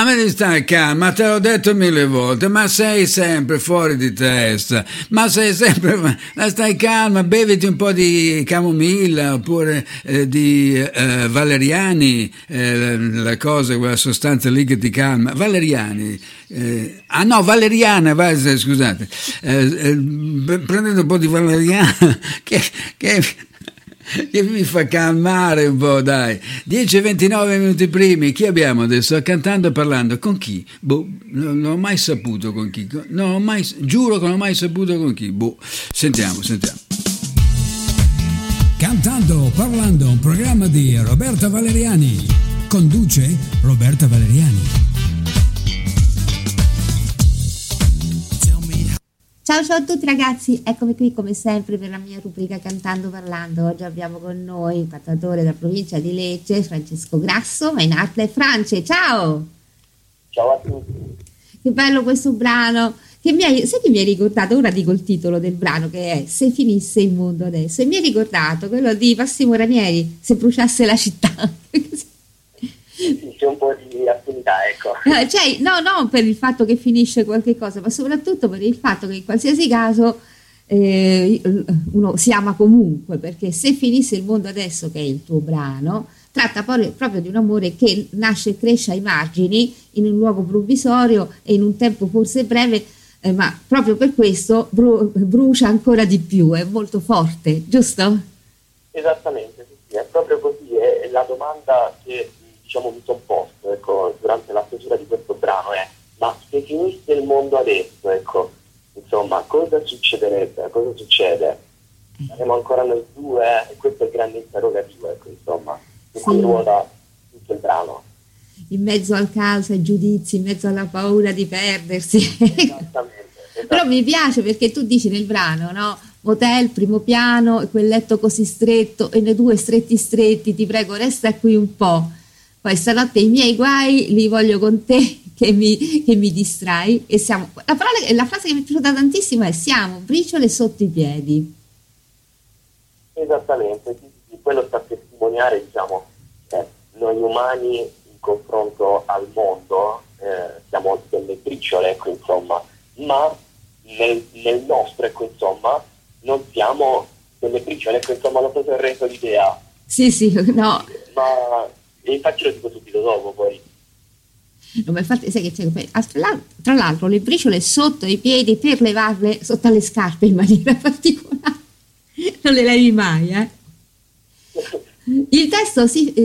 me devi stare calma, te l'ho detto 1000 volte, ma sei sempre fuori di testa, ma sei sempre, ma stai calma, beviti un po' di camomilla oppure di valeriani, la cosa, quella sostanza lì che ti calma, valeriani, no, valeriana, scusate, prendete un po' di valeriana che mi fa calmare un po', dai. 10:29 minuti primi, chi abbiamo adesso? Cantando e parlando, con chi? Boh, non ho mai saputo con chi, giuro che non ho mai saputo con chi, boh, sentiamo. Cantando, parlando, un programma di Roberta Valeriani, conduce Roberta Valeriani. Ciao a tutti ragazzi, eccomi qui come sempre per la mia rubrica Cantando Parlando. Oggi abbiamo con noi un cantautore della provincia di Lecce, Francesco Grasso, Mein Hartle France. Ciao! Ciao a tutti! Che bello questo brano, sai che mi hai ricordato, ora dico il titolo del brano che è Se finisse il mondo adesso, e mi hai ricordato quello di Massimo Ranieri, Se bruciasse la città. C'è un po' di affinità, ecco. Cioè, no, non per il fatto che finisce qualche cosa, ma soprattutto per il fatto che in qualsiasi caso uno si ama comunque, perché Se finisse il mondo adesso, che è il tuo brano, tratta proprio di un amore che nasce e cresce ai margini, in un luogo provvisorio e in un tempo forse breve, ma proprio per questo brucia ancora di più, è molto forte, giusto? Esattamente, sì, è proprio così, è la domanda che mi sono posto, ecco, durante la stesura di questo brano è: ma se finisse il mondo adesso, ecco, insomma, cosa succederebbe? Cosa succede? Saremo ancora noi due? E questo è il grande interrogativo, ecco, insomma, in cui ruota tutto il brano. In mezzo al caos, ai giudizi, in mezzo alla paura di perdersi. Esattamente. Però mi piace perché tu dici nel brano, no? Motel, primo piano, quel letto così stretto e noi due stretti, ti prego resta qui un po'. Poi stanotte i miei guai li voglio con te che mi distrai e siamo. La frase che mi è piaciuta tantissimo è: siamo briciole sotto i piedi. Esattamente, sì, quello sta a testimoniare, noi umani in confronto al mondo siamo delle briciole, ecco, insomma, ma nel nostro, ecco, insomma, non siamo delle briciole, ecco, insomma, non so se ho reso l'idea. Sì, no. Ma e infatti lo dico subito dopo, poi. No, ma infatti sai che c'è, tra l'altro le briciole sotto i piedi per levarle sotto alle scarpe in maniera particolare, non le levi mai, Il testo si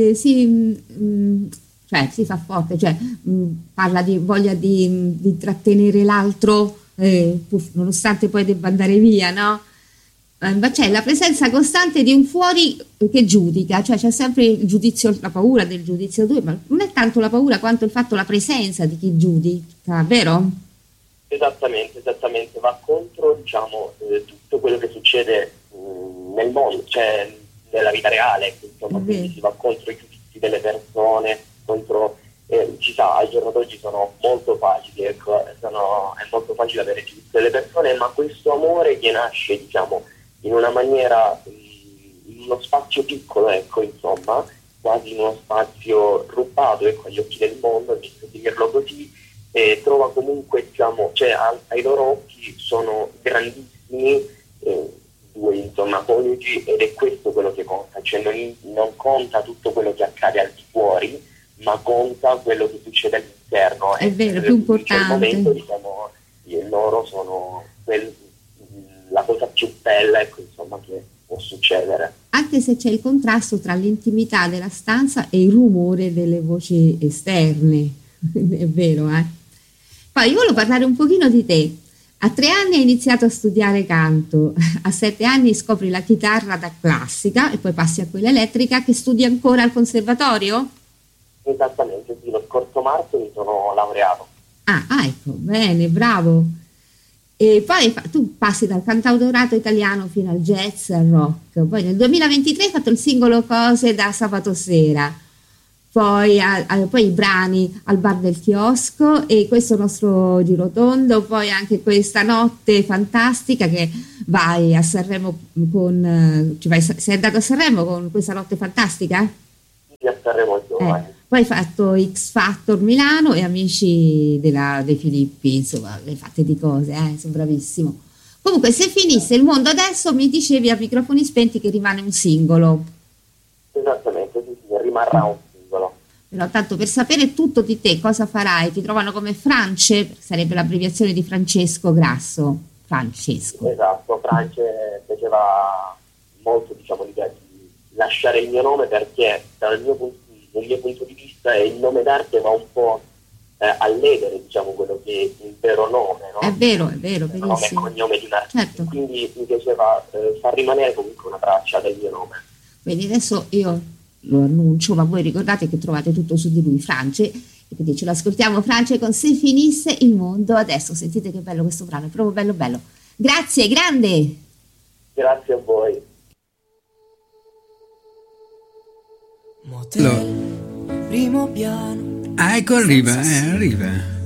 fa forte, parla di voglia di trattenere l'altro, nonostante poi debba andare via, no? Ma c'è la presenza costante di un fuori che giudica, cioè c'è sempre il giudizio, la paura del giudizio 2, ma non è tanto la paura quanto il fatto, la presenza di chi giudica, vero? Esattamente, va contro, tutto quello che succede nel mondo, cioè nella vita reale, insomma, quindi si va contro i giudizi delle persone, contro, ci sa, al giorno d'oggi sono molto facili, ecco, è molto facile avere giudizio delle persone, ma questo amore che nasce, in una maniera, in uno spazio piccolo, ecco, insomma, quasi in uno spazio rubato, ecco, agli occhi del mondo, per dirlo così, e trova comunque, ai loro occhi sono grandissimi, due, insomma, coniugi, ed è questo quello che conta, cioè non conta tutto quello che accade al di fuori, ma conta quello che succede all'interno. È vero, più importante. In quel momento, loro sono la cosa più bella, ecco, insomma, che può succedere. Anche se c'è il contrasto tra l'intimità della stanza e il rumore delle voci esterne, è vero, Poi io volevo parlare un pochino di te. A 3 anni hai iniziato a studiare canto, a 7 anni scopri la chitarra da classica e poi passi a quella elettrica, che studi ancora al conservatorio? Esattamente, sì, lo scorso marzo mi sono laureato. Ecco, bene, bravo. E poi tu passi dal cantautorato italiano fino al jazz, al rock. Poi nel 2023 hai fatto il singolo Cose da sabato sera, poi i brani Al bar del chiosco e questo nostro girotondo, poi anche questa notte fantastica che vai a Sanremo sei andato a Sanremo con questa notte fantastica? Sì, a Sanremo giovani. Poi hai fatto X Factor Milano e Amici dei Filippi, insomma, le fatte di cose, sono bravissimo. Comunque, se finisse il mondo adesso, mi dicevi a microfoni spenti che rimane un singolo. Esattamente, sì, rimarrà un singolo. Però tanto per sapere tutto di te, cosa farai? Ti trovano come France, sarebbe l'abbreviazione di Francesco Grasso. Francesco. Esatto, France piaceva molto, diciamo, l'idea di lasciare il mio nome, perché dal mio punto di vista il nome d'arte va un po' a ledere, diciamo, quello che è il vero nome, no? È vero, benissimo. Nome e cognome di un artista, certo. Quindi mi piaceva far rimanere comunque una traccia del mio nome. Quindi adesso io lo annuncio, ma voi ricordate che trovate tutto su di lui, France, e quindi ce l'ascoltiamo, France, con Se finisse il mondo adesso. Sentite che bello questo brano, è proprio bello bello. Grazie, grande! Grazie a voi. Motel, primo piano. Ecco, arriva.